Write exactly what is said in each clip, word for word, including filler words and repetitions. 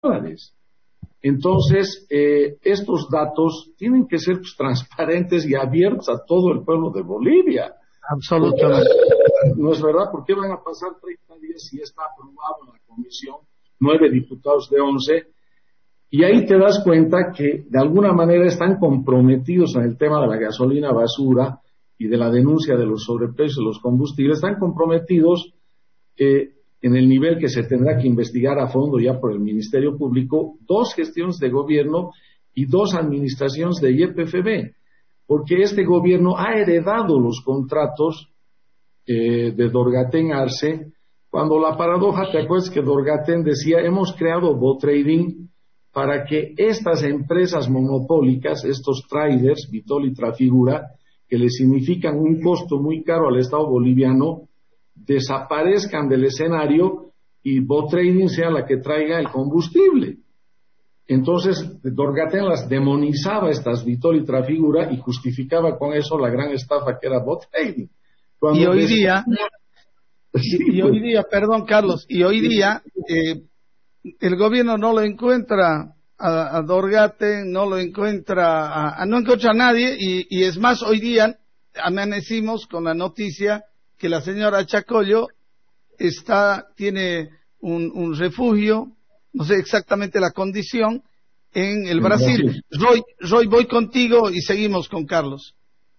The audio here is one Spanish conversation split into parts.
dólares. Entonces, eh, estos datos tienen que ser pues, transparentes y abiertos a todo el pueblo de Bolivia. Absolutamente. Porque, no es verdad, ¿por qué van a pasar treinta días si está aprobado en la comisión? Nueve diputados de once. Y ahí te das cuenta que de alguna manera están comprometidos en el tema de la gasolina basura y de la denuncia de los sobreprecios de los combustibles, están comprometidos eh, en el nivel que se tendrá que investigar a fondo ya por el Ministerio Público, dos gestiones de gobierno y dos administraciones de Y P F B, porque este gobierno ha heredado los contratos eh, de Dorgatén Arce, cuando la paradoja, te acuerdas que Dorgatén decía, hemos creado Botrading para que estas empresas monopólicas, estos traders, Vitol y Trafigura, que le significan un costo muy caro al Estado boliviano, desaparezcan del escenario y Botrading sea la que traiga el combustible. Entonces, Dorgatén las demonizaba estas Vitol y Trafigura y justificaba con eso la gran estafa que era Botrading. Y hoy día, y, y hoy día, perdón Carlos, y hoy día eh, el gobierno no lo encuentra a, a Dorgatén, no lo encuentra a, a no encuentra a nadie y, y es más, hoy día amanecimos con la noticia que la señora Chacollo está, tiene un, un refugio, no sé exactamente la condición, en el Brasil. Roy, Roy, voy contigo y seguimos con Carlos.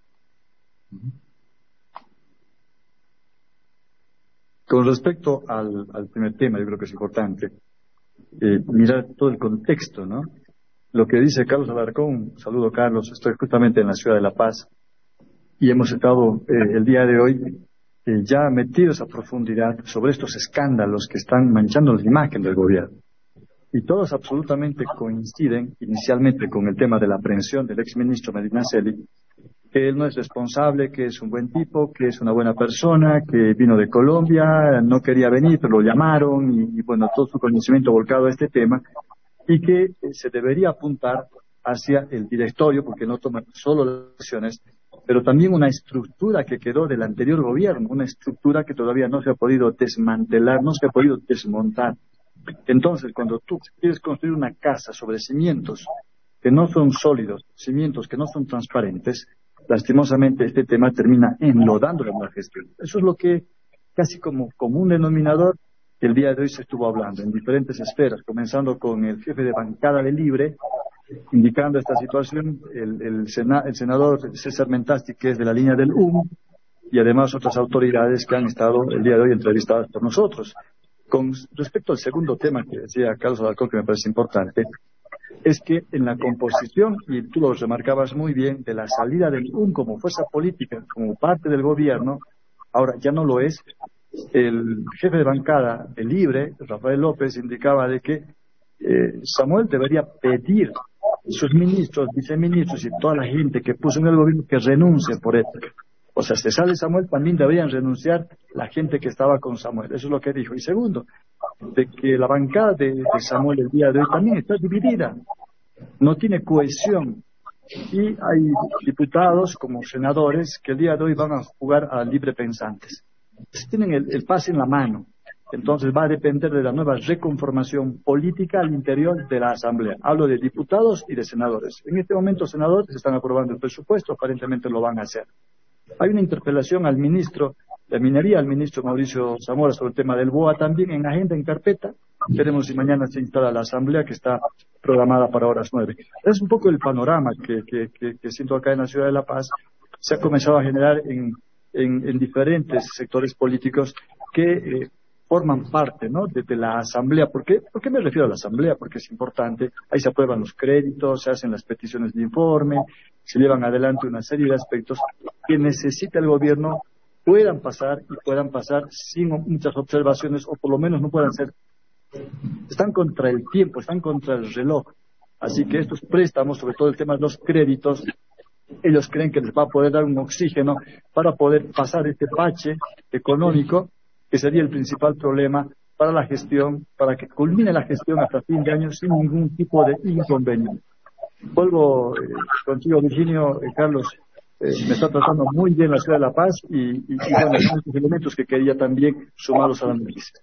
Con respecto al, al primer tema, yo creo que es importante eh, mirar todo el contexto, ¿no? Lo que dice Carlos Alarcón, saludo Carlos, estoy justamente en la ciudad de La Paz y hemos estado eh, el día de hoy eh, ya metidos a profundidad sobre estos escándalos que están manchando la imagen del gobierno. Y todos absolutamente coinciden inicialmente con el tema de la aprehensión del exministro Medinaceli, que él no es responsable, que es un buen tipo, que es una buena persona, que vino de Colombia, no quería venir, pero lo llamaron, y, y bueno, todo su conocimiento volcado a este tema, y que eh, se debería apuntar hacia el directorio, porque no toma solo las decisiones, pero también una estructura que quedó del anterior gobierno, una estructura que todavía no se ha podido desmantelar, no se ha podido desmontar. Entonces, cuando tú quieres construir una casa sobre cimientos que no son sólidos, cimientos que no son transparentes, lastimosamente este tema termina enlodando la gestión. Eso es lo que casi como común denominador que el día de hoy se estuvo hablando en diferentes esferas, comenzando con el jefe de bancada de Libre, indicando esta situación, el, el, sena, el senador César Mentasti, que es de la línea del U M, y además otras autoridades que han estado el día de hoy entrevistadas por nosotros. Con respecto al segundo tema que decía Carlos Alarcón, que me parece importante, es que en la composición, y tú lo remarcabas muy bien, de la salida del U M como fuerza política, como parte del gobierno, ahora ya no lo es. El jefe de bancada de Libre, Rafael López, indicaba de que eh, Samuel debería pedir a sus ministros, viceministros y toda la gente que puso en el gobierno que renuncie por esto. O sea, si sale Samuel, también deberían renunciar la gente que estaba con Samuel. Eso es lo que dijo. Y segundo, de que la bancada de, de Samuel el día de hoy también está dividida. No tiene cohesión. Y hay diputados como senadores que el día de hoy van a jugar a librepensantes. Tienen el, el pase en la mano. Entonces va a depender de la nueva reconformación política al interior de la Asamblea. Hablo de diputados y de senadores. En este momento, senadores están aprobando el presupuesto, aparentemente lo van a hacer. Hay una interpelación al ministro de Minería, al ministro Mauricio Zamora, sobre el tema del B O A, también en agenda, en carpeta. Veremos si mañana se instala la asamblea, que está programada para horas nueve. Es un poco el panorama que, que, que, que siento acá en la ciudad de La Paz. Se ha comenzado a generar en, en, en diferentes sectores políticos que eh, forman parte, ¿no?, de, de la asamblea. ¿Por qué? ¿Por qué me refiero a la asamblea? Porque es importante. Ahí se aprueban los créditos, se hacen las peticiones de informe, se llevan adelante una serie de aspectos que necesita el gobierno puedan pasar y puedan pasar sin muchas observaciones, o por lo menos no puedan ser. Están contra el tiempo, están contra el reloj. Así que estos préstamos, sobre todo el tema de los créditos, ellos creen que les va a poder dar un oxígeno para poder pasar este bache económico, que sería el principal problema para la gestión, para que culmine la gestión hasta fin de año sin ningún tipo de inconveniente. Vuelvo eh, contigo, Virginio, eh, Carlos, eh, me está tratando muy bien la ciudad de La Paz y, y, y bueno, son estos elementos que quería también sumarlos al análisis.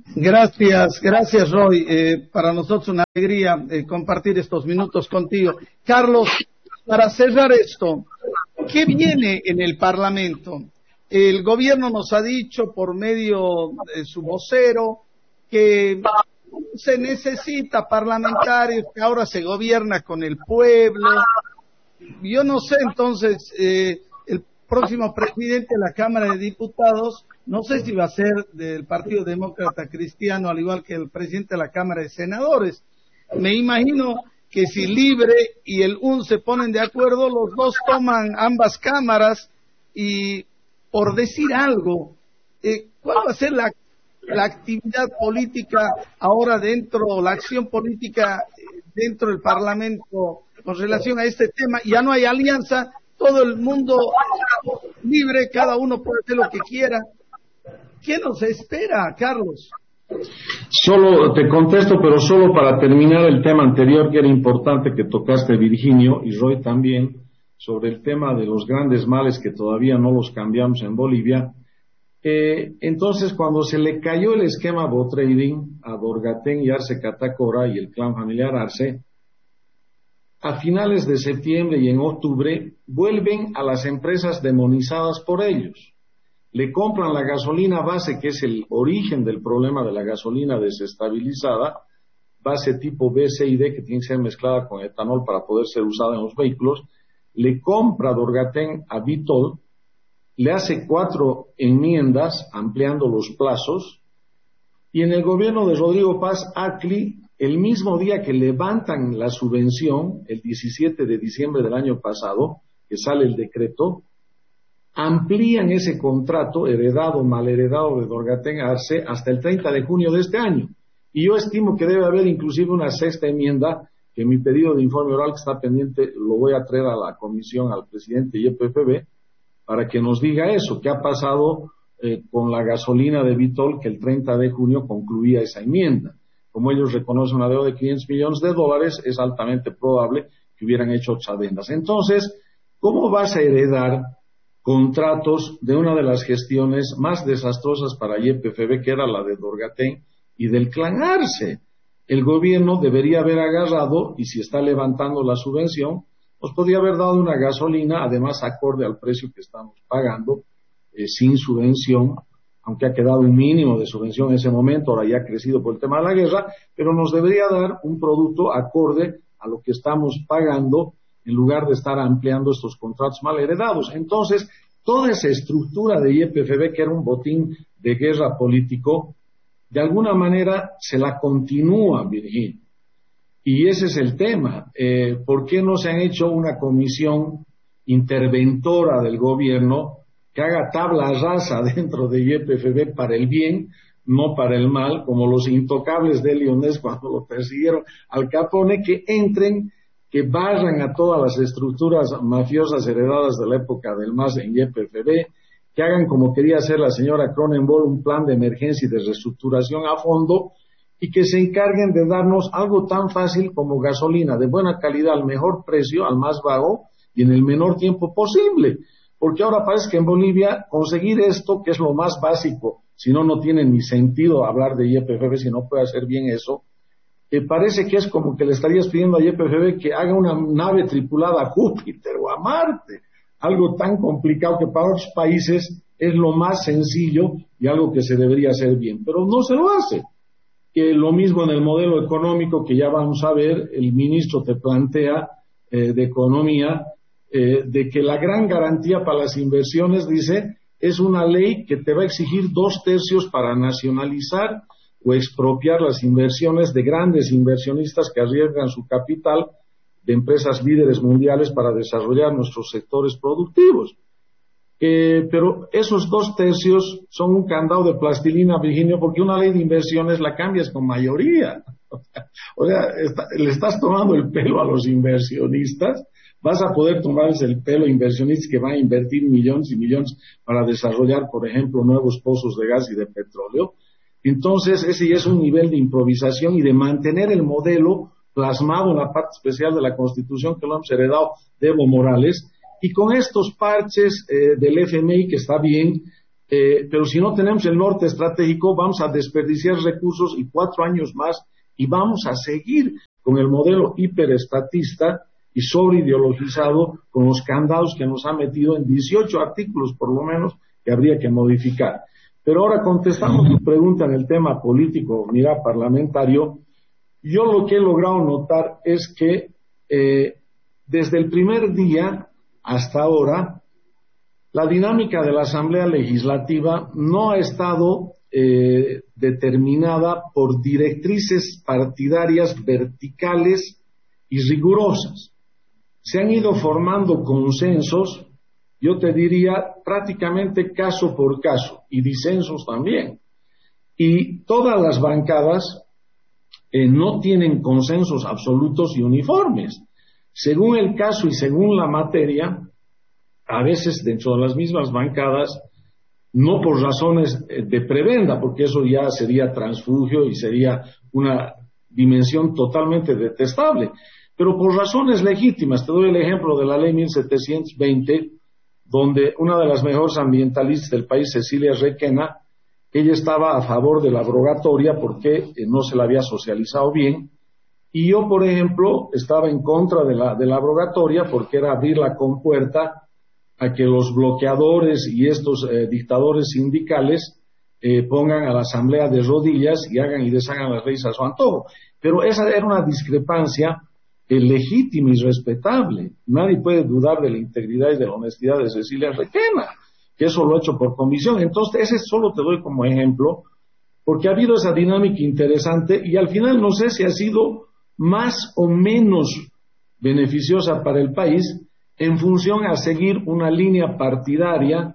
Gracias, gracias Roy. Eh, para nosotros una alegría eh, compartir estos minutos contigo. Carlos, para cerrar esto, ¿qué viene en el Parlamento? El gobierno nos ha dicho por medio de su vocero que se necesita parlamentarios, que ahora se gobierna con el pueblo. Yo no sé, entonces, eh, el próximo presidente de la Cámara de Diputados, no sé si va a ser del Partido Demócrata Cristiano, al igual que el presidente de la Cámara de Senadores. Me imagino que si Libre y el U N se ponen de acuerdo, los dos toman ambas cámaras y, por decir algo, eh, ¿cuál va a ser la, la actividad política ahora dentro, la acción política dentro del Parlamento con relación a este tema? Ya no hay alianza, todo el mundo libre, cada uno puede hacer lo que quiera. ¿Qué nos espera, Carlos? Solo te contesto, pero solo para terminar el tema anterior que era importante que tocaste, Virginio, y Roy también, sobre el tema de los grandes males que todavía no los cambiamos en Bolivia. Eh, entonces, cuando se le cayó el esquema Botrading a Dorgatén y Arce Catacora y el clan familiar Arce, a finales de septiembre y en octubre vuelven a las empresas demonizadas por ellos. Le compran la gasolina base, que es el origen del problema de la gasolina desestabilizada, base tipo B, C y D, que tiene que ser mezclada con etanol para poder ser usada en los vehículos. Le compra Dorgatén a Vitol, le hace cuatro enmiendas ampliando los plazos, y en el gobierno de Rodrigo Paz Acli, el mismo día que levantan la subvención, el diecisiete de diciembre del año pasado, que sale el decreto, amplían ese contrato heredado, mal heredado de Dorgatén Arce hasta el treinta de junio de este año. Y yo estimo que debe haber inclusive una sexta enmienda, que mi pedido de informe oral que está pendiente lo voy a traer a la comisión, al presidente Y P F B, para que nos diga eso, qué ha pasado eh, con la gasolina de Vitol, que el treinta de junio concluía esa enmienda. Como ellos reconocen una deuda de quinientos millones de dólares, es altamente probable que hubieran hecho otras adendas. Entonces, ¿cómo vas a heredar contratos de una de las gestiones más desastrosas para Y P F B, que era la de Dorgatén y del clan Arce? El gobierno debería haber agarrado, y si está levantando la subvención, nos podría haber dado una gasolina, además acorde al precio que estamos pagando, eh, sin subvención, aunque ha quedado un mínimo de subvención en ese momento, ahora ya ha crecido por el tema de la guerra, pero nos debería dar un producto acorde a lo que estamos pagando, en lugar de estar ampliando estos contratos mal heredados. Entonces, toda esa estructura de Y P F B, que era un botín de guerra político, de alguna manera se la continúa, Virgin. Y ese es el tema. Eh, ¿Por qué no se han hecho una comisión interventora del gobierno que haga tabla rasa dentro de Y P F B para el bien, no para el mal, como los intocables de Leonés cuando lo persiguieron al Capone, que entren, que barran a todas las estructuras mafiosas heredadas de la época del M A S en Y P F B, que hagan como quería hacer la señora Cronenberg, un plan de emergencia y de reestructuración a fondo, y que se encarguen de darnos algo tan fácil como gasolina de buena calidad al mejor precio, al más bajo y en el menor tiempo posible. Porque ahora parece que en Bolivia conseguir esto, que es lo más básico, si no, no tiene ni sentido hablar de Y P F B si no puede hacer bien eso, que parece que es como que le estarías pidiendo a Y P F B que haga una nave tripulada a Júpiter o a Marte, algo tan complicado que para otros países es lo más sencillo y algo que se debería hacer bien, pero no se lo hace. Que lo mismo en el modelo económico que ya vamos a ver, el ministro te plantea eh, de Economía, eh, de que la gran garantía para las inversiones, dice, es una ley que te va a exigir dos tercios para nacionalizar o expropiar las inversiones de grandes inversionistas que arriesgan su capital de empresas líderes mundiales para desarrollar nuestros sectores productivos. Eh, pero esos dos tercios son un candado de plastilina, Virginio, porque una ley de inversiones la cambias con mayoría. O sea, está, le estás tomando el pelo a los inversionistas, vas a poder tomarles el pelo a inversionistas que van a invertir millones y millones para desarrollar, por ejemplo, nuevos pozos de gas y de petróleo. Entonces, ese ya es un nivel de improvisación y de mantener el modelo plasmado en la parte especial de la Constitución que lo hemos heredado de Evo Morales, y con estos parches eh, del F M I, que está bien, eh, pero si no tenemos el norte estratégico vamos a desperdiciar recursos y cuatro años más y vamos a seguir con el modelo hiperestatista y sobreideologizado con los candados que nos ha metido en dieciocho artículos por lo menos que habría que modificar. Pero ahora contestando tu pregunta en el tema político, mira, parlamentario, yo lo que he logrado notar es que eh, desde el primer día hasta ahora, la dinámica de la Asamblea Legislativa no ha estado eh, determinada por directrices partidarias verticales y rigurosas. Se han ido formando consensos, yo te diría prácticamente caso por caso, y disensos también. Y todas las bancadas eh, no tienen consensos absolutos y uniformes. Según el caso y según la materia, a veces dentro de las mismas bancadas, no por razones de prebenda, porque eso ya sería transfugio y sería una dimensión totalmente detestable, pero por razones legítimas. Te doy el ejemplo de la ley mil setecientos veinte, donde una de las mejores ambientalistas del país, Cecilia Requena, ella estaba a favor de la abrogatoria porque eh, no se la había socializado bien, y yo, por ejemplo, estaba en contra de la, de la abrogatoria porque era abrir la compuerta a que los bloqueadores y estos eh, dictadores sindicales eh, pongan a la Asamblea de rodillas y hagan y deshagan las leyes a su antojo. Pero esa era una discrepancia eh, legítima y respetable. Nadie puede dudar de la integridad y de la honestidad de Cecilia Requena, que eso lo ha hecho por comisión. Entonces, ese solo te doy como ejemplo, porque ha habido esa dinámica interesante y al final no sé si ha sido más o menos beneficiosa para el país en función a seguir una línea partidaria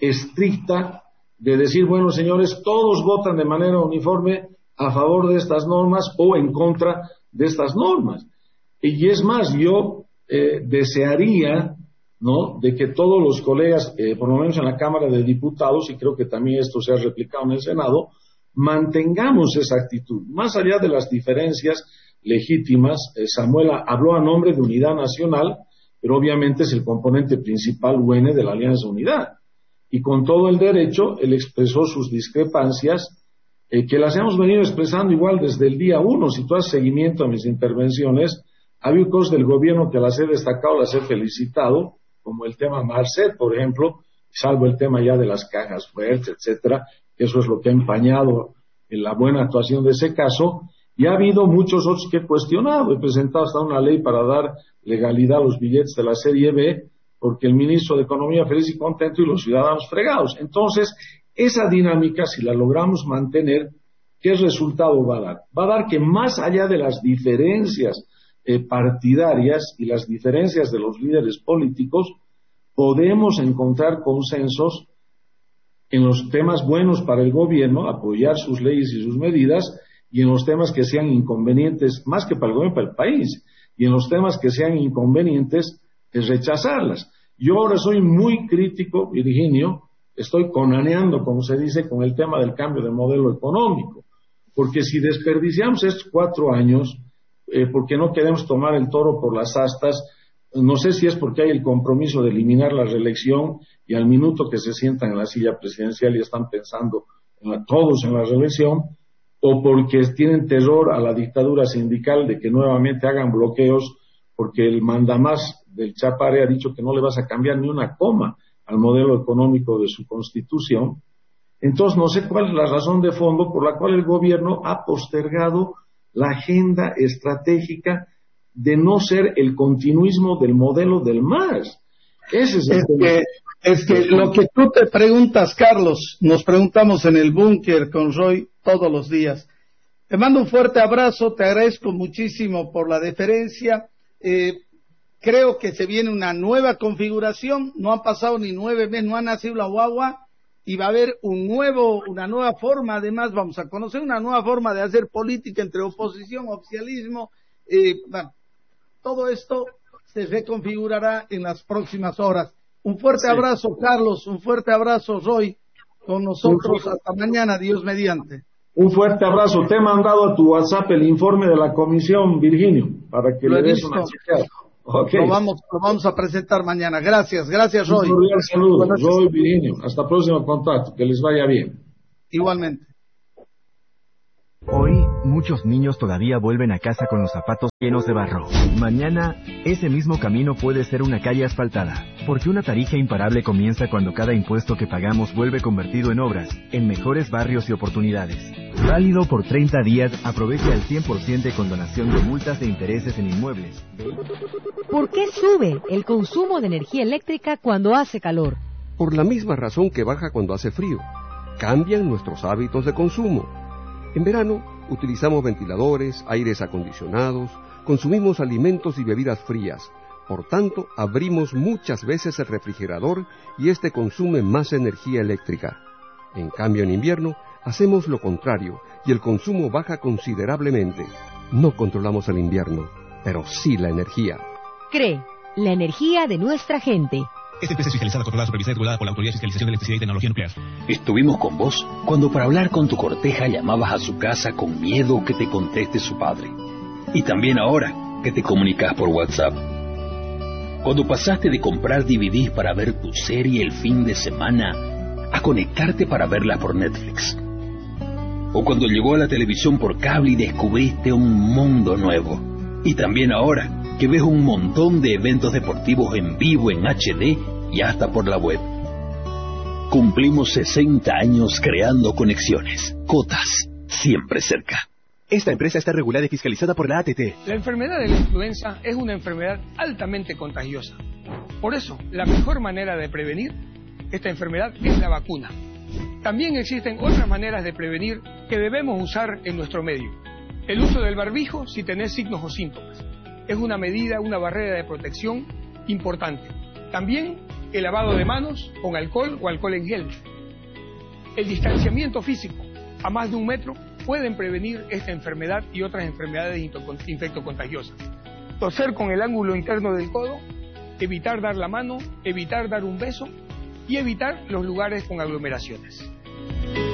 estricta de decir, bueno, señores, todos votan de manera uniforme a favor de estas normas o en contra de estas normas. Y es más, yo eh, desearía, ¿no?, de que todos los colegas, eh, por lo menos en la Cámara de Diputados, y creo que también esto se ha replicado en el Senado, mantengamos esa actitud, más allá de las diferencias legítimas. eh, Samuel habló a nombre de Unidad Nacional, pero obviamente es el componente principal U N de la Alianza Unidad. Y con todo el derecho, él expresó sus discrepancias, eh, que las hemos venido expresando igual desde el día uno. Si tú haces seguimiento a mis intervenciones, ha habido cosas del gobierno que las he destacado, las he felicitado, como el tema Marcet, por ejemplo, salvo el tema ya de las cajas fuertes, etcétera, que eso es lo que ha empañado en la buena actuación de ese caso. Y ha habido muchos otros que he cuestionado. He presentado hasta una ley para dar legalidad a los billetes de la serie B, porque el ministro de Economía feliz y contento y los ciudadanos fregados. Entonces, esa dinámica, si la logramos mantener, ¿qué resultado va a dar? Va a dar que más allá de las diferencias eh, partidarias y las diferencias de los líderes políticos, podemos encontrar consensos en los temas buenos para el gobierno, apoyar sus leyes y sus medidas, y en los temas que sean inconvenientes, más que para el gobierno, para el país, y en los temas que sean inconvenientes, es rechazarlas. Yo ahora soy muy crítico, Virginio, estoy conaneando, como se dice, con el tema del cambio de modelo económico, porque si desperdiciamos estos cuatro años, eh, porque no queremos tomar el toro por las astas, no sé si es porque hay el compromiso de eliminar la reelección y al minuto que se sientan en la silla presidencial ya están pensando en la, todos en la reelección, o porque tienen terror a la dictadura sindical de que nuevamente hagan bloqueos, porque el mandamás del Chapare ha dicho que no le vas a cambiar ni una coma al modelo económico de su constitución. Entonces no sé cuál es la razón de fondo por la cual el gobierno ha postergado la agenda estratégica de no ser el continuismo del modelo del M A S. Ese es el es tema. que, es que lo que tú te preguntas, Carlos, nos preguntamos en el búnker con Roy todos los días. Te mando un fuerte abrazo, te agradezco muchísimo por la deferencia. Eh, creo que se viene una nueva configuración, no han pasado ni nueve meses, no ha nacido la guagua, y va a haber un nuevo, una nueva forma, además vamos a conocer una nueva forma de hacer política entre oposición, oficialismo, eh, bueno, todo esto se reconfigurará en las próximas horas. Un fuerte sí. abrazo, Carlos, un fuerte abrazo, Roy, con nosotros hasta mañana, Dios mediante. Un fuerte abrazo. Te he mandado a tu WhatsApp el informe de la comisión, Virginio, para que Lo le des visto. una chequeada. Okay. Lo vamos, lo vamos a presentar mañana. Gracias, gracias, Roy. Un cordial saludo, Roy Virginio. Hasta el próximo contacto. Que les vaya bien. Igualmente. Hoy, muchos niños todavía vuelven a casa con los zapatos llenos de barro. Mañana, ese mismo camino puede ser una calle asfaltada, porque una tarija imparable comienza cuando cada impuesto que pagamos vuelve convertido en obras, en mejores barrios y oportunidades. Válido por treinta días, aproveche al cien por ciento de condonación de multas e intereses en inmuebles. ¿Por qué sube el consumo de energía eléctrica cuando hace calor? Por la misma razón que baja cuando hace frío. Cambian nuestros hábitos de consumo. En verano, utilizamos ventiladores, aires acondicionados, consumimos alimentos y bebidas frías. Por tanto, abrimos muchas veces el refrigerador y este consume más energía eléctrica. En cambio, en invierno, hacemos lo contrario y el consumo baja considerablemente. No controlamos el invierno, pero sí la energía. C R E, la energía de nuestra gente. Esta empresa es fiscalizada, controlada, supervisada y regulada por la Autoridad de Fiscalización de Electricidad y Tecnología Nuclear. Estuvimos con vos cuando para hablar con tu corteja llamabas a su casa con miedo que te conteste su padre. Y también ahora que te comunicas por WhatsApp. Cuando pasaste de comprar D V Ds para ver tu serie el fin de semana a conectarte para verla por Netflix. O cuando llegó a la televisión por cable y descubriste un mundo nuevo. Y también ahora que ves un montón de eventos deportivos en vivo en H D y hasta por la web. Cumplimos sesenta años creando conexiones. Cotas, siempre cerca. Esta empresa está regulada y fiscalizada por la A T T. La enfermedad de la influenza es una enfermedad altamente contagiosa. Por eso, la mejor manera de prevenir esta enfermedad es la vacuna. También existen otras maneras de prevenir que debemos usar en nuestro medio. El uso del barbijo si tenés signos o síntomas. Es una medida, una barrera de protección importante. También el lavado de manos con alcohol o alcohol en gel. El distanciamiento físico a más de un metro pueden prevenir esta enfermedad y otras enfermedades infectocontagiosas. Toser con el ángulo interno del codo, evitar dar la mano, evitar dar un beso y evitar los lugares con aglomeraciones.